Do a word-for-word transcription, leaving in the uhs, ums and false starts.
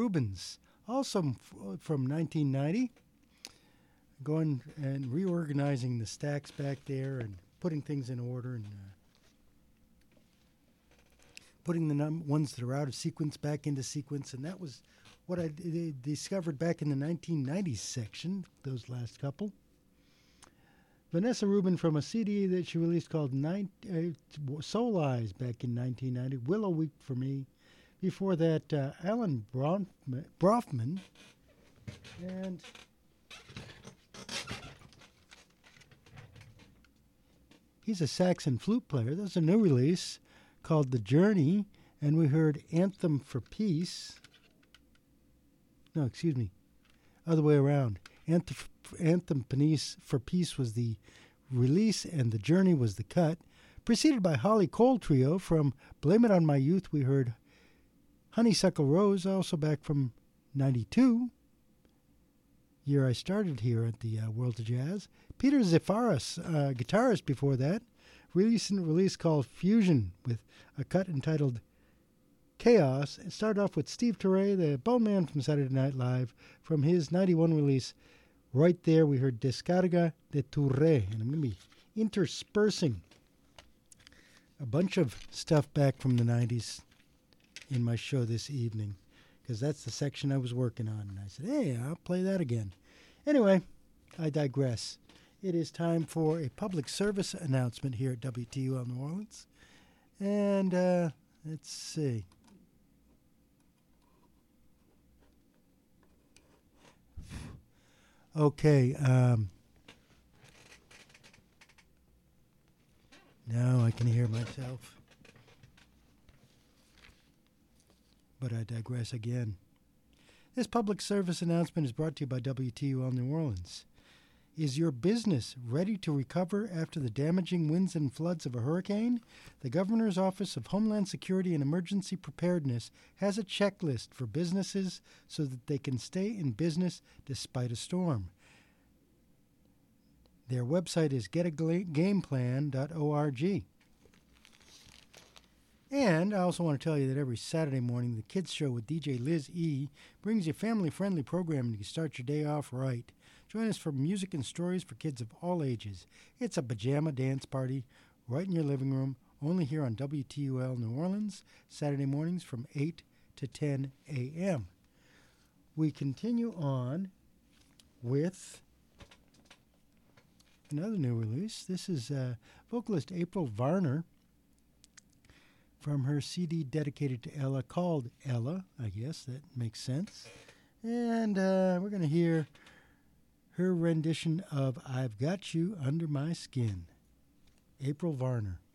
Rubens, also f- from nineteen ninety, going and reorganizing the stacks back there and putting things in order and uh, putting the num- ones that are out of sequence back into sequence. And that was what I d- discovered back in the nineteen nineties section, those last couple. Vanessa Rubin from a C D that she released called Nine, uh, Soul Eyes back in nineteen ninety. Willow Week for me. Before that, uh, Alan Bronf- Brofman. And he's a sax and flute player. There's a new release called The Journey. And we heard Anthem for Peace. No, excuse me. Other way around. Anthem, Anthem for Peace was the release and The Journey was the cut. Preceded by Holly Cole Trio from Blame It On My Youth, we heard Honeysuckle Rose, also back from ninety-two, year I started here at the uh, World of Jazz. Peter Zefaris, uh, guitarist before that, releasing a release called Fusion with a cut entitled Chaos. It started off with Steve Turre, the bone man from Saturday Night Live, from his ninety-one release. Right there, we heard Descarga de Turre, and I'm going to be interspersing a bunch of stuff back from the nineties in my show this evening, because that's the section I was working on. And I said, hey, I'll play that again. Anyway, I digress. It is time for a public service announcement here at W T U L New Orleans. And uh, let's see. Okay. Um, now I can hear myself. But I digress again. This public service announcement is brought to you by W T U L New Orleans. Is your business ready to recover after the damaging winds and floods of a hurricane? The Governor's Office of Homeland Security and Emergency Preparedness has a checklist for businesses so that they can stay in business despite a storm. Their website is get a gameplan dot org. And I also want to tell you that every Saturday morning, the Kids Show with D J Liz E. brings you family-friendly programming to start your day off right. Join us for music and stories for kids of all ages. It's a pajama dance party right in your living room, only here on W T U L New Orleans, Saturday mornings from eight to ten a.m. We continue on with another new release. This is uh, vocalist April Varner from her C D dedicated to Ella, called Ella. I guess that makes sense. And uh, we're going to hear her rendition of I've Got You Under My Skin. April Varner.